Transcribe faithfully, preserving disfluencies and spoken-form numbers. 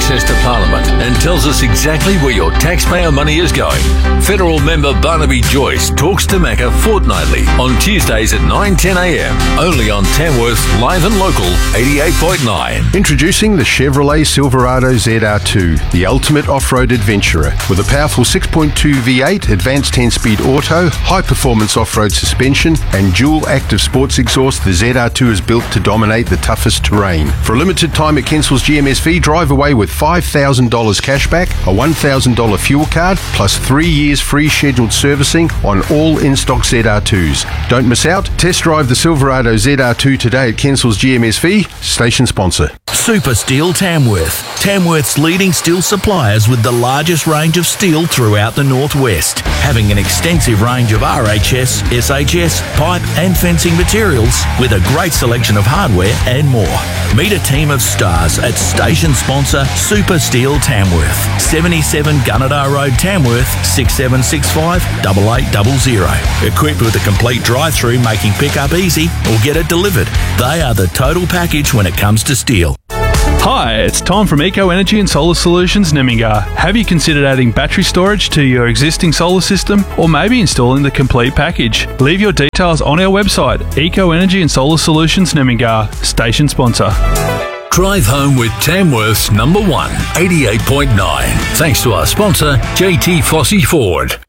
access to Parliament and tells us exactly where your taxpayer money is going. Federal member Barnaby Joyce talks to Macca fortnightly on Tuesdays at nine ten a m, only on Tamworth Live and Local eighty-eight point nine. Introducing the Chevrolet Silverado Z R two, the ultimate off-road adventurer. With a powerful six point two V eight, advanced ten-speed auto, high-performance off-road suspension, and dual active sports exhaust, the Z R two is built to dominate the toughest terrain. For a limited time at Kenswell's G M S V, drive away with five thousand dollars cashback, a one thousand dollars fuel card, plus three years free scheduled servicing on all in-stock Z R twos. Don't miss out. Test drive the Silverado Z R two today at Kenswell's G M S V, station sponsor. Super Steel Tamworth. Tamworth's leading steel suppliers with the largest range of steel throughout the northwest, having an extensive range of R H S, S H S, pipe and fencing materials with a great selection of hardware and more. Meet a team of stars at station sponsor Super Steel Tamworth. seventy-seven Gunnedah Road, Tamworth, six seven six five, eight eight zero zero. Equipped with a complete drive-through making pickup easy or get it delivered. They are the total package when it comes to steel. Hi, it's Tom from Eco Energy and Solar Solutions Nemmingar. Have you considered adding battery storage to your existing solar system, or maybe installing the complete package? Leave your details on our website, Eco Energy and Solar Solutions Nemmingar, station sponsor. Drive home with Tamworth's number one, eighty-eight point nine. Thanks to our sponsor, J T Fossey Ford.